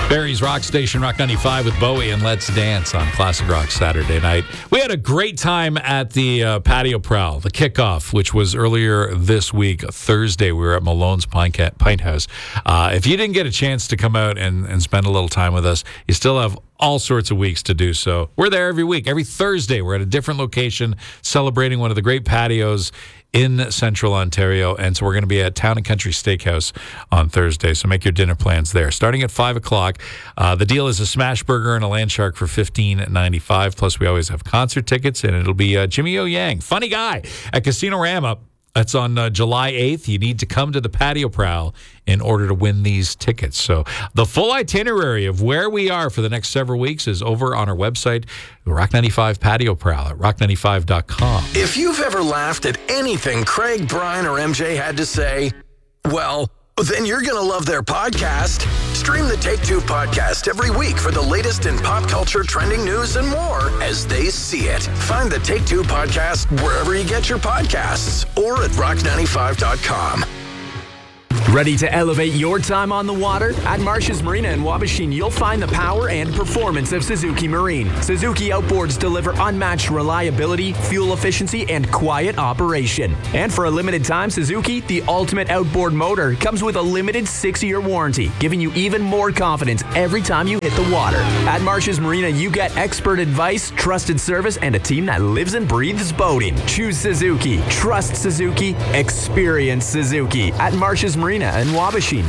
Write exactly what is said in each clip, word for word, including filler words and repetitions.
Barry's Rock Station, Rock ninety-five with Bowie and Let's Dance on Classic Rock Saturday night. We had a great time at the uh, Patio Prowl, the kickoff, which was earlier this week, Thursday. We were at Malone's Pint, Ca- Pint House. Uh, if you didn't get a chance to come out and, and spend a little time with us, you still have all sorts of weeks to do so. We're there every week. Every Thursday, we're at a different location celebrating one of the great patios in Central Ontario. And so we're going to be at Town and Country Steakhouse on Thursday. So make your dinner plans there. Starting at five o'clock. Uh, the deal is a smash burger and a land shark for fifteen ninety-five. Plus, we always have concert tickets, and it'll be uh, Jimmy O Yang, funny guy, at Casino Rama. That's on uh, July eighth. You need to come to the Patio Prowl in order to win these tickets. So the full itinerary of where we are for the next several weeks is over on our website, Rock ninety-five Patio Prowl at rock ninety-five dot com. If you've ever laughed at anything Craig, Brian, or M J had to say, well, then you're going to love their podcast. Stream the Take Two podcast every week for the latest in pop culture, trending news, and more as they see it. Find the Take Two podcast wherever you get your podcasts or at rock ninety-five dot com. Ready to elevate your time on the water? At Marsh's Marina in Wabashin, you'll find the power and performance of Suzuki Marine. Suzuki outboards deliver unmatched reliability, fuel efficiency, and quiet operation. And for a limited time, Suzuki, the ultimate outboard motor, comes with a limited six-year warranty, giving you even more confidence every time you hit the water. At Marsh's Marina, you get expert advice, trusted service, and a team that lives and breathes boating. Choose Suzuki. Trust Suzuki. Experience Suzuki. At Marsh's Marina in Wabashin.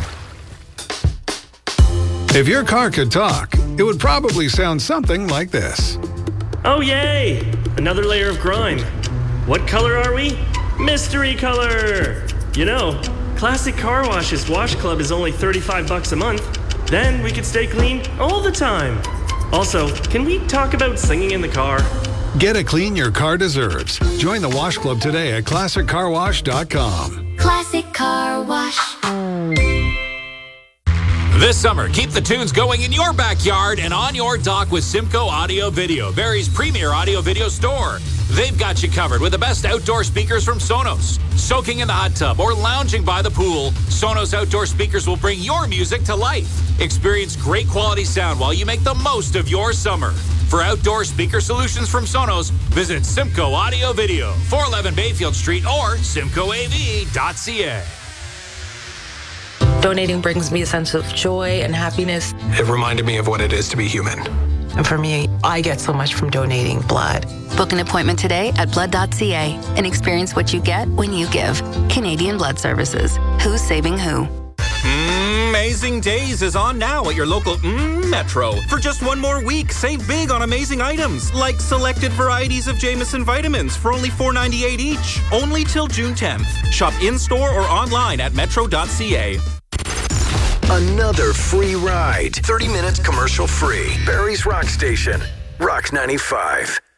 If your car could talk, it would probably sound something like this. Oh, yay! Another layer of grime. What color are we? Mystery color! You know, Classic Car Wash's Wash Club is only thirty-five bucks a month. Then we could stay clean all the time. Also, can we talk about singing in the car? Get a clean your car deserves. Join the Wash Club today at classic car wash dot com. Classic Car Wash. This summer, keep the tunes going in your backyard and on your dock with Simcoe Audio Video, Barrie's premier audio video store. They've got you covered with the best outdoor speakers from Sonos. Soaking in the hot tub or lounging by the pool, Sonos outdoor speakers will bring your music to life. Experience great quality sound while you make the most of your summer. For outdoor speaker solutions from Sonos, visit Simcoe Audio Video, four eleven Bayfield Street or simcoe a v dot c a. Donating brings me a sense of joy and happiness. It reminded me of what it is to be human. And for me, I get so much from donating blood. Book an appointment today at blood dot c a and experience what you get when you give. Canadian Blood Services. Who's saving who? Amazing Days is on now at your local mm, Metro. For just one more week, save big on amazing items like selected varieties of Jameson vitamins for only four ninety-eight each. Only till June tenth. Shop in-store or online at metro dot c a. Another free ride. thirty minutes commercial free. Barrie's Rock Station. Rock ninety-five.